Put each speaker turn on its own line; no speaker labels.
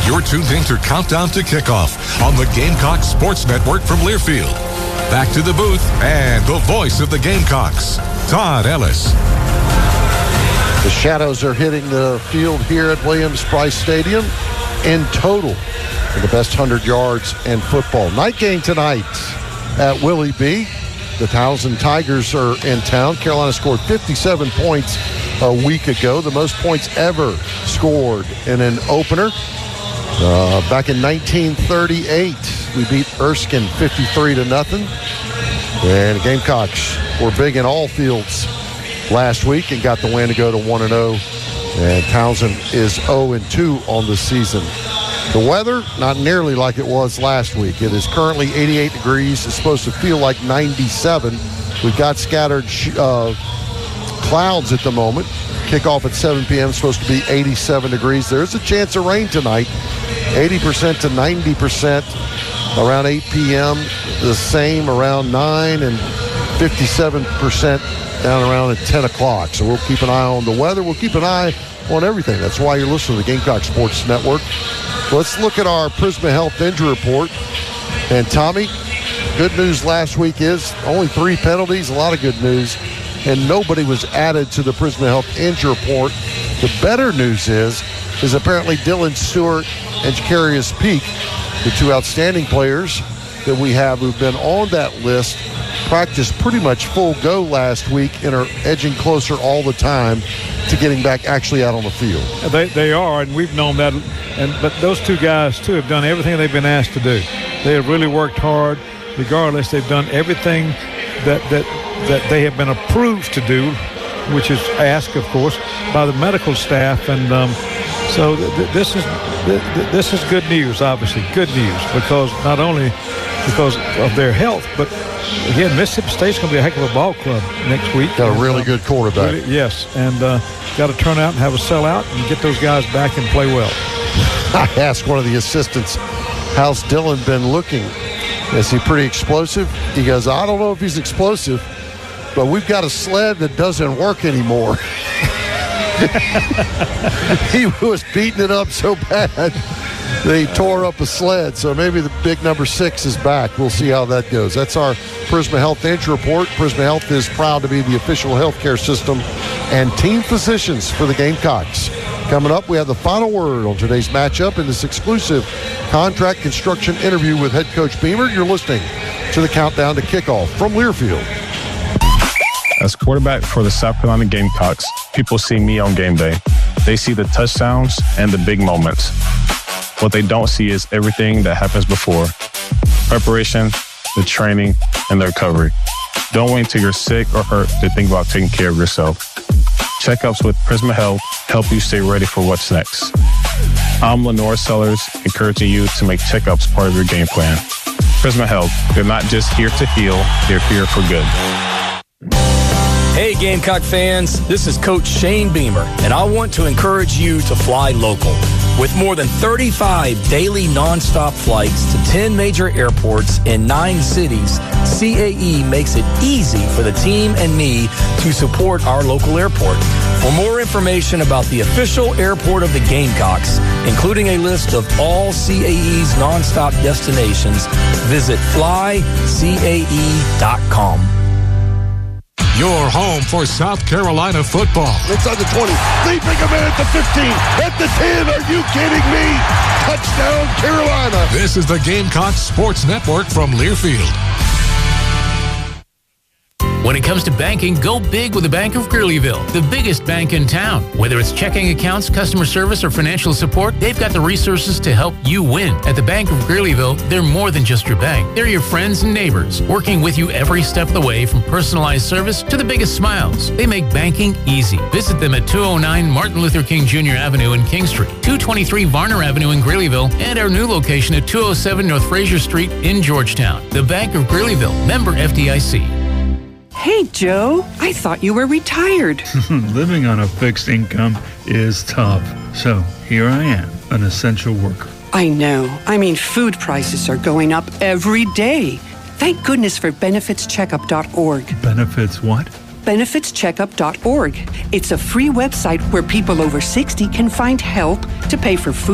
You're tuned in to Countdown to Kickoff on the Gamecock Sports Network from Learfield. Back to the booth and the voice of the Gamecocks, Todd Ellis.
The Shadows are hitting the field here at Williams-Brice Stadium in total for the best 100 yards in football. Night game tonight at Willie B. The Towson Tigers are in town. Carolina scored 57 points a week ago, the most points ever scored in an opener. Back in 1938, we beat Erskine 53-0. And the Gamecocks were big in all fields last week and got the win to go to 1-0. And Towson is 0-2 on the season. The weather, not nearly like it was last week. It is currently 88 degrees. It's supposed to feel like 97. We've got scattered clouds at the moment. Kickoff at 7 p.m. supposed to be 87 degrees. There's a chance of rain tonight. 80% to 90% around 8 p.m. The same around 9 and 57% down around at 10 o'clock. So we'll keep an eye on the weather. We'll keep an eye on everything. That's why you're listening to the Gamecock Sports Network. Let's look at our Prisma Health injury report. And Tommy, good news last week is only 3 penalties, a lot of good news, and nobody was added to the Prisma Health injury report. The better news is apparently Dylan Stewart and Jacarius Peak, the 2 outstanding players that we have who've been on that list, practiced pretty much full go last week and are edging closer all the time to getting back actually out on the field.
They are, and we've known that. But those 2 guys, too, have done everything they've been asked to do. They have really worked hard. Regardless, they've done everything that they have been approved to do, which is asked, of course, by the medical staff. And so this is good news, obviously. Good news, because not only because of their health, but again, Mississippi State's going to be a heck of a ball club next week.
Got a really good quarterback.
Really, yes, and got to turn out and have a sellout and get those guys back and play well.
I asked one of the assistants, how's Dylan been looking? Is he pretty explosive? He goes, I don't know if he's explosive, but we've got a sled that doesn't work anymore. He was beating it up so bad they tore up a sled. So maybe the big number 6 is back. We'll see how that goes. That's our Prisma Health injury report. Prisma Health is proud to be the official healthcare system and team physicians for the Gamecocks. Coming up, we have the final word on today's matchup in this exclusive contract construction interview with head coach Beamer. You're listening to the Countdown to Kickoff from Learfield.
As quarterback for the South Carolina Gamecocks, people see me on game day. They see the touchdowns and the big moments. What they don't see is everything that happens before. Preparation, the training, and the recovery. Don't wait until you're sick or hurt to think about taking care of yourself. Checkups with Prisma Health help you stay ready for what's next. I'm Lenore Sellers, encouraging you to make checkups part of your game plan. Prisma Health, they're not just here to heal, they're here for good.
Hey Gamecock fans, this is Coach Shane Beamer, and I want to encourage you to fly local. With more than 35 daily nonstop flights to 10 major airports in 9 cities, CAE makes it easy for the team and me to support our local airport. For more information about the official airport of the Gamecocks, including a list of all CAE's nonstop destinations, visit flycae.com.
Your home for South Carolina football.
Inside the 20, leaping a man at the 15, at the 10. Are you kidding me? Touchdown, Carolina.
This is the Gamecock Sports Network from Learfield.
When it comes to banking, go big with the Bank of Greeleyville, the biggest bank in town. Whether it's checking accounts, customer service, or financial support, they've got the resources to help you win. At the Bank of Greeleyville, they're more than just your bank. They're your friends and neighbors, working with you every step of the way, from personalized service to the biggest smiles. They make banking easy. Visit them at 209 Martin Luther King Jr. Avenue in King Street, 223 Varner Avenue in Greeleyville, and our new location at 207 North Fraser Street in Georgetown. The Bank of Greeleyville, member FDIC.
Hey, Joe, I thought you were retired.
Living on a fixed income is tough. So here I am, an essential worker.
I know. I mean, food prices are going up every day. Thank goodness for benefitscheckup.org.
Benefits what?
benefitscheckup.org. It's a free website where people over 60 can find help to pay for food